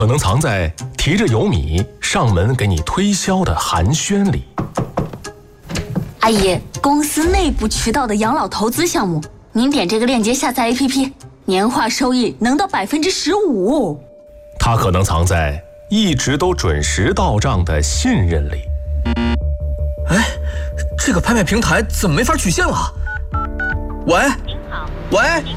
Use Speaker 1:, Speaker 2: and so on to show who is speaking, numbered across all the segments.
Speaker 1: 可能藏在提着油米上门给你推销的寒暄里。
Speaker 2: 阿姨，公司内部渠道的养老投资项目，您点这个链接下载 APP， 年化收益能到15%。
Speaker 1: 它可能藏在一直都准时到账的信任里。
Speaker 3: 哎，这个拍卖平台怎么没法取现了？喂，您好，喂。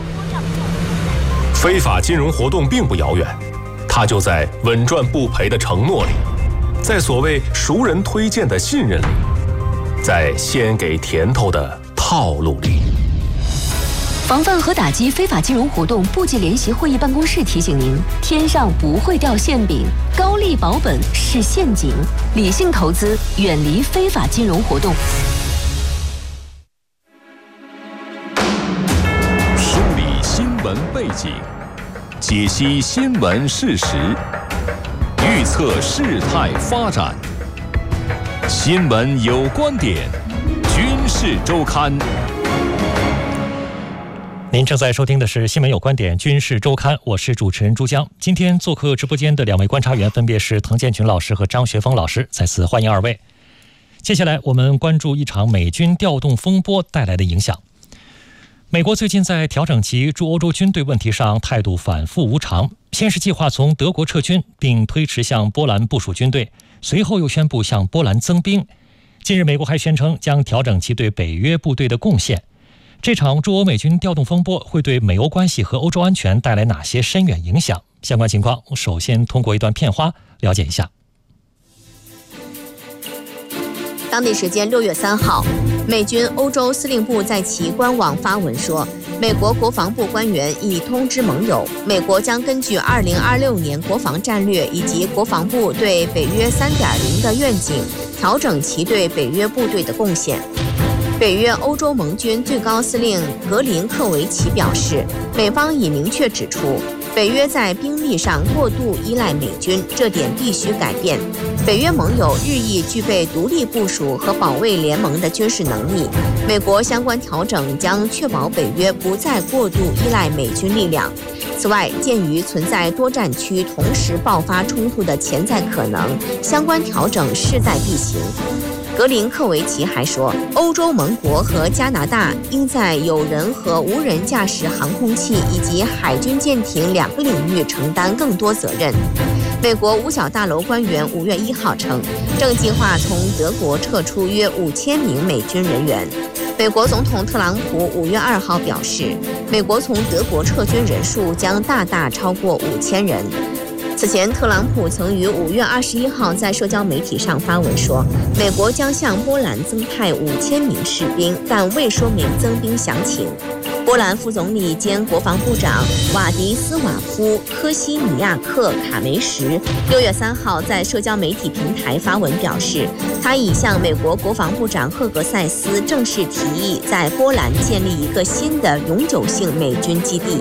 Speaker 1: 非法金融活动并不遥远，它就在稳赚不赔的承诺里，在所谓熟人推荐的信任里，在先给甜头的套路里。
Speaker 4: 防范和打击非法金融活动部级联席会议办公室提醒您：天上不会掉馅饼，高利保本是陷阱，理性投资，远离非法金融活动。
Speaker 5: 梳理新闻背景，解析新闻事实，预测事态发展。新闻有观点，军事周刊。
Speaker 6: 您正在收听的是《新闻有观点·军事周刊》，我是主持人朱江。今天做客直播间的两位观察员分别是滕建群老师和张学峰老师，在此欢迎二位。接下来我们关注一场美军调动风波带来的影响。美国最近在调整其驻欧洲军队问题上态度反复无常，先是计划从德国撤军，并推迟向波兰部署军队，随后又宣布向波兰增兵。近日美国还宣称将调整其对北约部队的贡献。这场驻欧美军调动风波会对美欧关系和欧洲安全带来哪些深远影响？相关情况，首先通过一段片花了解一下。
Speaker 7: 当地时间6月3号，美军欧洲司令部在其官网发文说，美国国防部官员已通知盟友，美国将根据2026年国防战略以及国防部对北约 3.0 的愿景，调整其对北约部队的贡献。北约欧洲盟军最高司令格林克维奇表示，美方已明确指出，北约在兵力上过度依赖美军，这点必须改变。北约盟友日益具备独立部署和保卫联盟的军事能力，美国相关调整将确保北约不再过度依赖美军力量。此外，鉴于存在多战区同时爆发冲突的潜在可能，相关调整势在必行。格林克维奇还说，欧洲盟国和加拿大应在有人和无人驾驶航空器以及海军舰艇2个领域承担更多责任。美国五角大楼官员5月1号称，正计划从德国撤出约5000名美军人员。美国总统特朗普5月2号表示，美国从德国撤军人数将大大超过5000人。此前，特朗普曾于5月21号在社交媒体上发文说，美国将向波兰增派5000名士兵，但未说明增兵详情。波兰副总理兼国防部长瓦迪斯瓦夫·科西尼亚克·卡梅什6月3号在社交媒体平台发文表示，他已向美国国防部长赫格塞斯正式提议，在波兰建立一个新的永久性美军基地。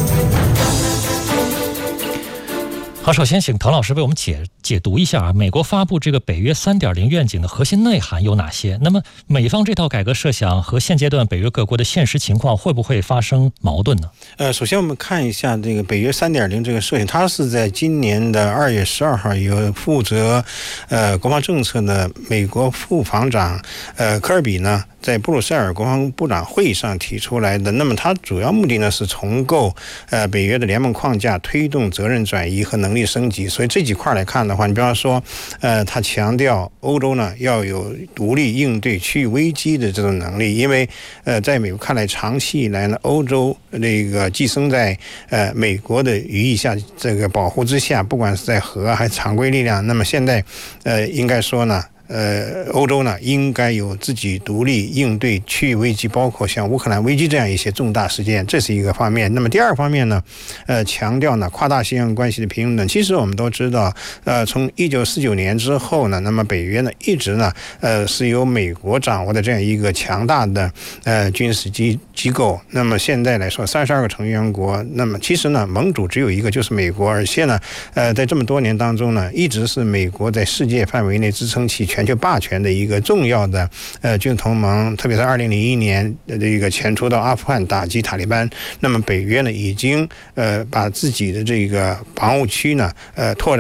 Speaker 6: 好，首先请滕老师为我们解读一下美国发布这个北约 3.0 愿景的核心内涵有哪些？那么美方这套改革设想和现阶段北约各国的现实情况会不会发生矛盾呢？
Speaker 8: 首先我们看一下这个北约 3.0 这个设想，它是在今年的2月12号由负责国防政策的美国副防长科尔比呢在布鲁塞尔国防部长会议上提出来的。那么它主要目的呢是重构北约的联盟框架，推动责任转移和能力升级。所以这几块来看的话，你比方说它强调欧洲呢要有独立应对区域危机的这种能力，因为在美国看来，长期以来呢，欧洲那个寄生在美国的羽翼下，这个保护之下，不管是在核还是常规力量，那么现在应该说呢欧洲呢应该有自己独立应对区域危机，包括像乌克兰危机这样一些重大事件，这是一个方面。那么第二方面呢，强调呢跨大西洋关系的平等。其实我们都知道，从1949年之后呢，那么北约呢一直呢是由美国掌握的这样一个强大的军事机构。那么现在来说，32个成员国，那么其实呢盟主只有一个，就是美国，而且呢在这么多年当中呢，一直是美国在世界范围内支撑起全全球霸权的一个重要的军事同盟，特别是2001年这个前出到阿富汗打击塔利班，那么北约呢已经把自己的这个防务区呢拓展